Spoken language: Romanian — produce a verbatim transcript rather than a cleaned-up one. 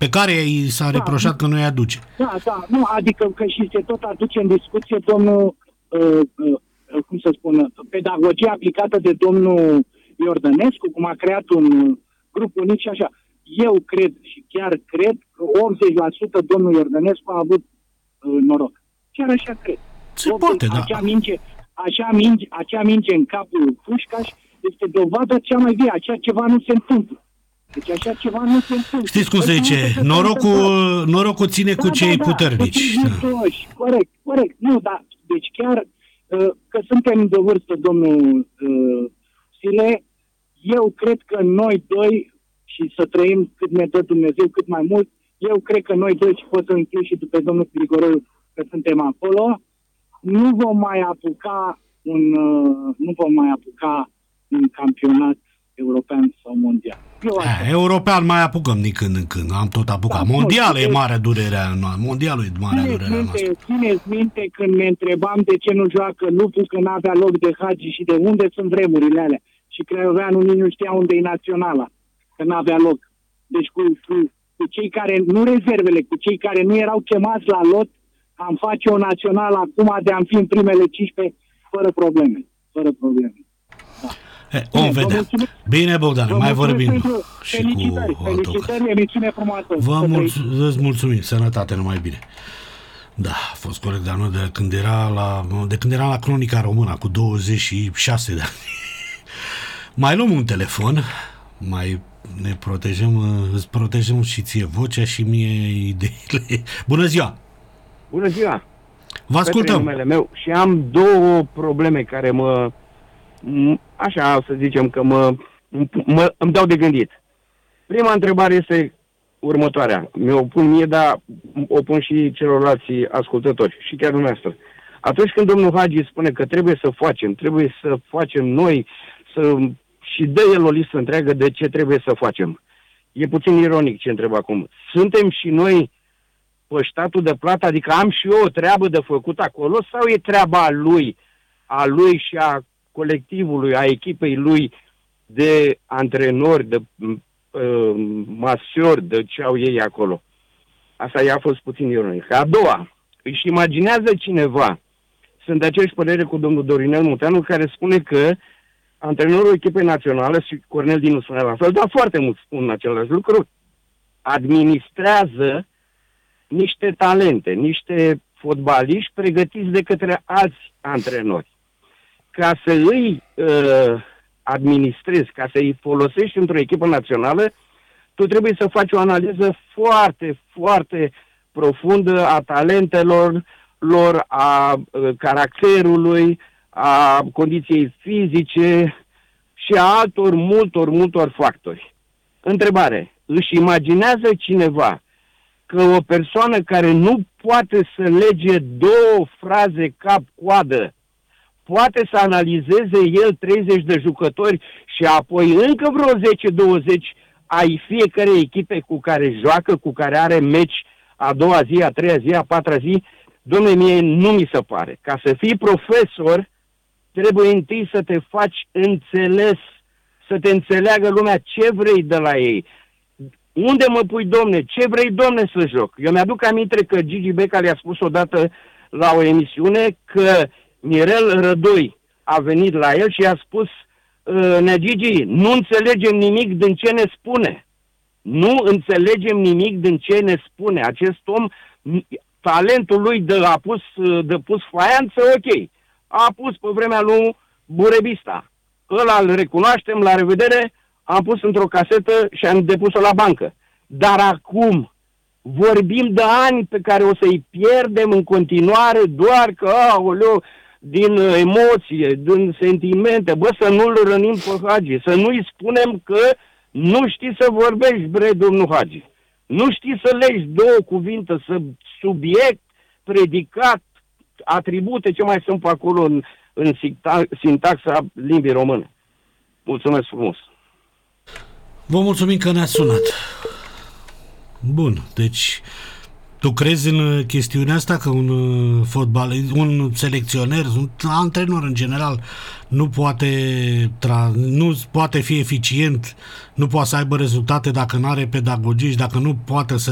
pe care i s-a Da, reproșat că nu îi aduce. Da, da, nu, adică că și se tot aduce în discuție domnul, uh, uh, cum să spun, pedagogia aplicată de domnul Iordănescu, cum a creat un grup unic și așa. Eu cred și chiar cred că optzeci la sută domnul Iordănescu a avut uh, noroc. Chiar așa cred. Se poate, da. Acea minge, acea, minge, acea minge în capul Pușcaș este dovada cea mai vie. Așa ceva nu se întâmplă. Deci așa ceva nu se întâmplă. Știți cum se zice? Norocul, norocul ține da, cu cei da, da, puternici. Da. Corect, corect. Nu, da. Deci chiar că suntem de vârstă, domnul Sile, eu cred că noi doi, și să trăim cât ne dă Dumnezeu, cât mai mult, eu cred că noi doi, și pot să închei și pe domnul Grigoroiu, că suntem acolo, nu vom mai apuca un, nu vom mai apuca un campionat european sau mondial. A, european mai apucăm din când în când, am tot apucat. Da, mondial e mare durerea noastră, mondialul e mare durerea noastră. Țineți minte când ne întrebam de ce nu joacă Lupu, că n-avea loc de Hagi și de unde sunt vremurile alea. Și Craioveanul nici nu știa unde e naționala, că n-avea loc. Deci cu, cu, cu cei care, nu rezervele, cu cei care nu erau chemați la lot, am face o națională acum de am fi în primele cincisprezece fără probleme. Fără probleme. Da. E, om vedea. Bine, Bogdan, mai vorbim și felicitări, cu felicitări, emisiune frumoasă. Vă mulțumim, îți mulțumim, sănătate, numai bine. Da, a fost corect, dar nu de când era la, de când era la Cronica Română, cu douăzeci și șase de ani. Mai luăm un telefon, mai ne protejăm, îți protejăm și ție vocea și mie ideile. Bună ziua! Bună ziua! Vă ascultăm! Numele meu și am două probleme care mă, așa să zicem că mă, mă îmi dau de gândit. Prima întrebare este următoarea. Mi-o pun mie, dar o pun și celorlalți ascultători și chiar dumneavoastră. Atunci când domnul Hagi spune că trebuie să facem, trebuie să facem noi, să, și dă el o listă întreagă de ce trebuie să facem. E puțin ironic ce întreb acum. Suntem și noi pe statul de plată, adică am și eu o treabă de făcut acolo, sau e treaba lui, a lui și a colectivului, a echipei lui de antrenori, de uh, masiori, de ce au ei acolo? Asta i-a fost puțin ironic. A doua, își imaginează cineva, sunt de aceeași părere cu domnul Dorinel Muteanu, care spune că antrenorul echipei naționale, și Cornel Dinu spune la fel, dar foarte mult spun același lucru, administrează niște talente, niște fotbaliști pregătiți de către alți antrenori. Ca să îi uh, administrezi, ca să îi folosești într-o echipă națională, tu trebuie să faci o analiză foarte, foarte profundă a talentelor lor, a uh, caracterului, a condiției fizice și a altor, multor, multor factori. Întrebare. Își imaginează cineva că o persoană care nu poate să lege două fraze cap-coadă poate să analizeze el treizeci de jucători și apoi încă vreo zece douăzeci ai fiecare echipe cu care joacă, cu care are meci a doua zi, a treia zi, a patra zi? Dom'le, mie nu mi se pare. Ca să fii profesor, trebuie întâi să te faci înțeles, să te înțeleagă lumea ce vrei de la ei. Unde mă pui, domne? Ce vrei, domne, să joc? Eu mi-aduc aminte că Gigi Becca le-a spus odată la o emisiune că Mirel Rădoi a venit la el și i-a spus: Nea Gigi, nu înțelegem nimic din ce ne spune. Nu înțelegem nimic din ce ne spune. Acest om, talentul lui de a pus, de pus faianță, ok. A pus pe vremea lui Burebista. Ăla îl recunoaștem, la revedere, am pus într-o casetă și am depus-o la bancă. Dar acum vorbim de ani pe care o să-i pierdem în continuare doar că, aoleu, din emoție, din sentimente, bă, să nu-l rănim pe Hagi, să nu-i spunem că nu știi să vorbești, bre, domnul Hagi. Nu știi să legi două cuvinte, să subiect, predicat, atribute, ce mai sunt pe acolo în, în sintaxa limbii române. Mulțumesc frumos! Vă mulțumim că ne-ați sunat. Bun, deci tu crezi în chestiunea asta că un fotbalist, un selecționer, un antrenor în general nu poate tra- nu poate fi eficient, nu poate să aibă rezultate dacă nu are pedagogie și dacă nu poate să